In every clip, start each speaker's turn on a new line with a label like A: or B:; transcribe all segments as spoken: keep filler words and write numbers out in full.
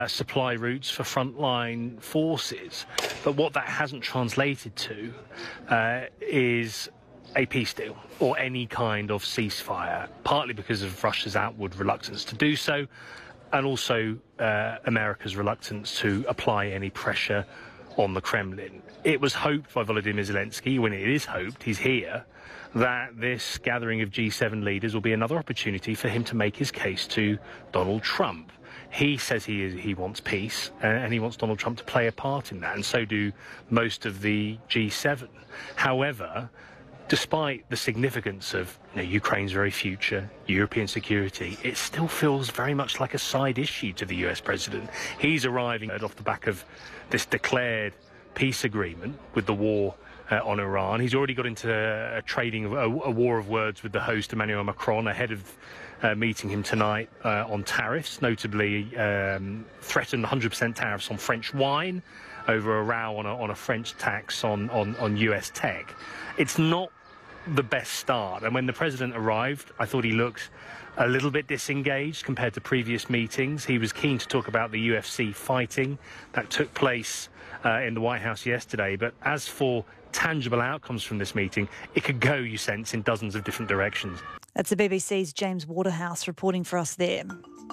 A: uh, supply routes for frontline forces. But what that hasn't translated to uh, is a peace deal or any kind of ceasefire, partly because of Russia's outward reluctance to do so, and also uh, America's reluctance to apply any pressure on the Kremlin. It was hoped by Volodymyr Zelensky, when it is hoped, he's here, that this gathering of G seven leaders will be another opportunity for him to make his case to Donald Trump. He says he is, he wants peace, uh, and he wants Donald Trump to play a part in that, and so do most of the G seven. However, despite the significance of you know, Ukraine's very future, European security, it still feels very much like a side issue to the U S president. He's arriving off the back of this declared peace agreement with the war uh, on Iran. He's already got into a, a trading, a, a war of words with the host, Emmanuel Macron, ahead of uh, meeting him tonight uh, on tariffs, notably um, threatened one hundred percent tariffs on French wine over a row on a, on a French tax on, on, on U S tech. It's not the best start, and when the president arrived, I thought he looked a little bit disengaged compared to previous meetings. He was keen to talk about the U F C fighting that took place uh, in the White House yesterday, but as for tangible outcomes from this meeting, it could go, you sense, in dozens of different directions.
B: That's the B B C's James Waterhouse reporting for us there.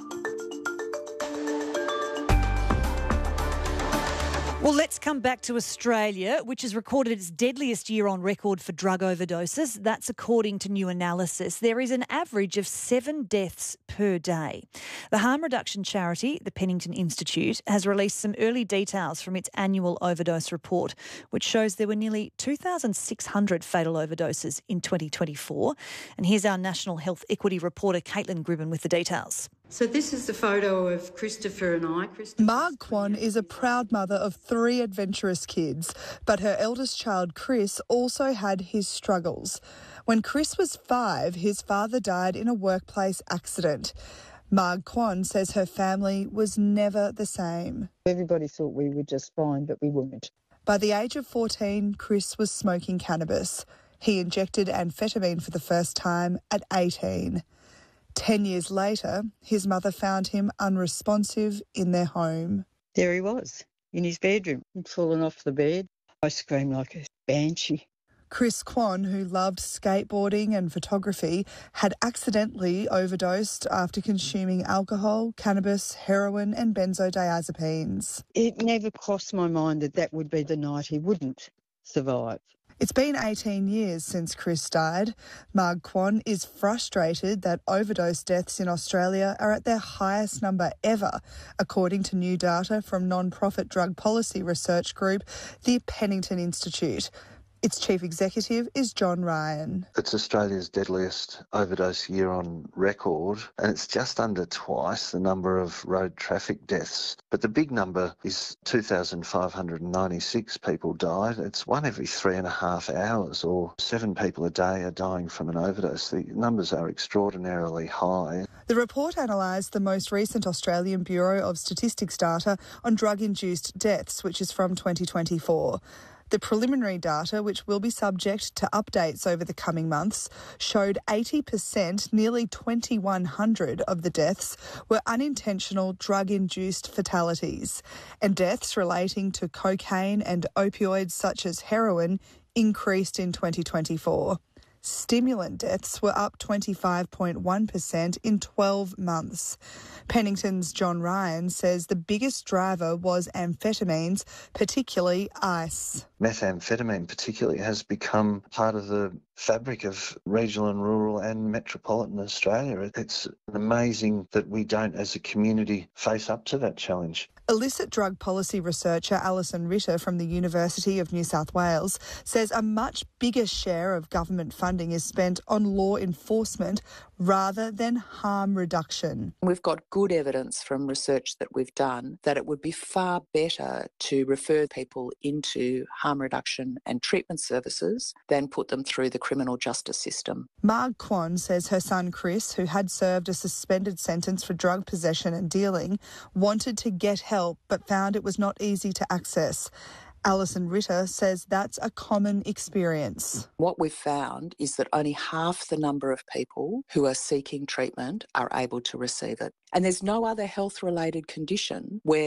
B: Well, let's come back to Australia, which has recorded its deadliest year on record for drug overdoses. That's according to new analysis. There is an average of seven deaths per day. The harm reduction charity, the Pennington Institute, has released some early details from its annual overdose report, which shows there were nearly two thousand six hundred fatal overdoses in twenty twenty-four. And here's our National Health Equity reporter, Caitlin Gribben, with the details.
C: So this is the photo of Christopher and I.
D: Marg Kwan is a proud mother of three adventurous kids, but her eldest child, Chris, also had his struggles. When Chris was five, his father died in a workplace accident. Marg Kwan says her family was never the same.
E: Everybody thought we were just fine, but we weren't.
D: By the age of fourteen, Chris was smoking cannabis. He injected amphetamine for the first time at eighteen. Ten years later, his mother found him unresponsive in their home.
E: There he was, in his bedroom. He'd fallen off the bed. I screamed like a banshee.
D: Chris Kwan, who loved skateboarding and photography, had accidentally overdosed after consuming alcohol, cannabis, heroin and benzodiazepines.
E: It never crossed my mind that that would be the night he wouldn't survive.
D: It's been eighteen years since Chris died. Marg Kwan is frustrated that overdose deaths in Australia are at their highest number ever, according to new data from non-profit drug policy research group, the Pennington Institute. Its chief executive is John Ryan.
F: It's Australia's deadliest overdose year on record, and it's just under twice the number of road traffic deaths. But the big number is two thousand five hundred ninety-six people died. It's one every three and a half hours, or seven people a day are dying from an overdose. The numbers are extraordinarily high.
D: The report analysed the most recent Australian Bureau of Statistics data on drug-induced deaths, which is from twenty twenty-four. The preliminary data, which will be subject to updates over the coming months, showed eighty percent, nearly twenty-one hundred of the deaths were unintentional drug-induced fatalities, and deaths relating to cocaine and opioids such as heroin increased in twenty twenty-four. Stimulant deaths were up twenty-five point one percent in twelve months. Pennington's John Ryan says the biggest driver was amphetamines, particularly ice.
F: Methamphetamine particularly has become part of the fabric of regional and rural and metropolitan Australia. It's amazing that we don't, as a community, face up to that challenge.
D: Illicit drug policy researcher Alison Ritter from the University of New South Wales says a much bigger share of government funding is spent on law enforcement rather than harm reduction.
G: We've got good evidence from research that we've done that it would be far better to refer people into harm reduction and treatment services than put them through the criminal justice system.
D: Marg Kwan says her son Chris, who had served a suspended sentence for drug possession and dealing, wanted to get help but found it was not easy to access. Alison Ritter says that's a common experience.
G: What we've found is that only half the number of people who are seeking treatment are able to receive it. And there's no other health-related condition where